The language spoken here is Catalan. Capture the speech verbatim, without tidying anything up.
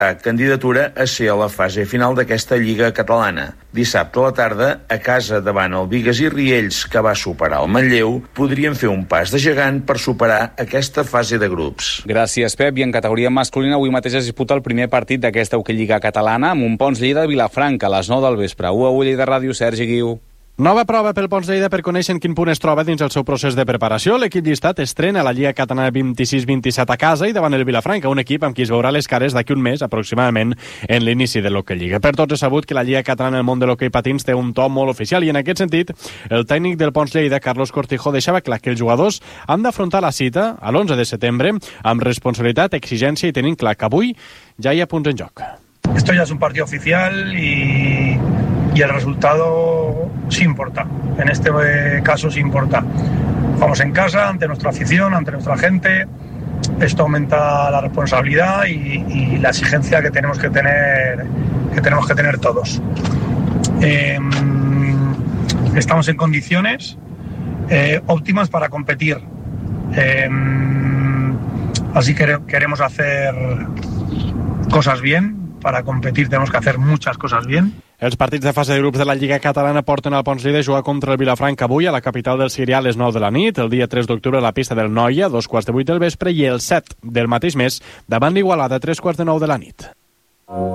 candidatura a ser a la fase final d'aquesta Lliga catalana. Dissabte a la tarda, a casa davant el Bigues i Riells, que va superar el Manlleu, podrien fer un pas de gegant per superar aquesta fase de grups. Gràcies, Pep. I en categoria masculina avui mateix es disputa el primer partit d'aquesta Lliga catalana amb un Pons Lleida Vilafranca a les nou del vespre. u a u Lleida Ràdio, Sergi Guiu. Nova prova pel Pons Lleida per conèixer en quin punt es troba dins el seu procés de preparació. L'equip llistat estrena la Lliga Catalana vint-i-sis vint-i-set a casa i davant el Vilafranca, un equip amb qui es veurà les cares d'aquí un mes aproximadament en l'inici de l'Hockey Lliga. Per tots és sabut que la Lliga Catalana en el món de l'hoquei patins té un to molt oficial i en aquest sentit el tècnic del Pons Lleida, Carlos Cortijo, deixava clar que els jugadors han d'afrontar la cita a l'onze de setembre amb responsabilitat, exigència i tenint clar que avui ja hi ha punts en joc. Esto ya es un partido oficial y... y el resultado sí importa, en este caso sí importa. Vamos en casa, ante nuestra afición, ante nuestra gente, esto aumenta la responsabilidad y, y la exigencia que tenemos que tener, que tenemos que tener todos. Eh, estamos en condiciones eh, óptimas para competir, eh, así que queremos hacer cosas bien. Para competir tenemos que hacer muchas cosas bien. Els partits de fase de grups de la Lliga Catalana porten al Pons Lleida a jugar contra el Vilafranca avui a la capital del Sirià a les nou de la nit, el dia tres d'octubre a la pista del Noia, dos quarts de vuit del vespre, i el set del mateix mes davant l'Igualada, tres quarts de nou de la nit.